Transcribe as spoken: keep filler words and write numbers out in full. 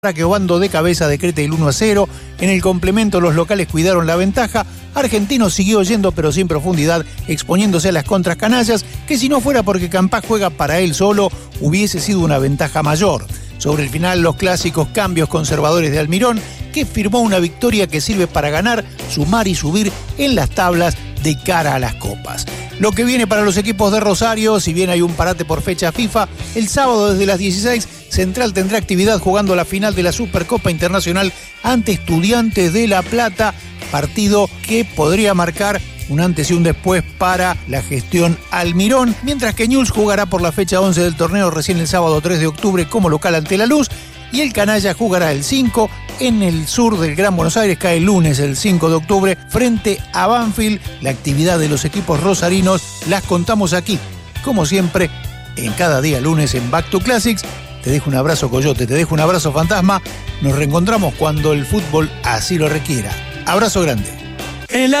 Para que Obando de cabeza decrete el uno a cero, en el complemento los locales cuidaron la ventaja, Argentino siguió yendo pero sin profundidad, exponiéndose a las contras canallas, que si no fuera porque Campás juega para él solo, hubiese sido una ventaja mayor. Sobre el final, los clásicos cambios conservadores de Almirón, que firmó una victoria que sirve para ganar, sumar y subir en las tablas de cara a las copas. Lo que viene para los equipos de Rosario, si bien hay un parate por fecha FIFA, el sábado desde las dieciséis, Central tendrá actividad jugando la final de la Supercopa Internacional ante Estudiantes de La Plata, partido que podría marcar un antes y un después para la gestión Almirón, mientras que Newell's jugará por la fecha once del torneo recién el sábado tres de octubre como local ante La Luz, y el Canalla jugará el cinco en el sur del Gran Buenos Aires, cae el lunes el cinco de octubre frente a Banfield. La actividad de los equipos rosarinos las contamos aquí, como siempre, en cada día lunes en Back to Classics. Te dejo un abrazo, Coyote, te dejo un abrazo, Fantasma. Nos reencontramos cuando el fútbol así lo requiera. Abrazo grande.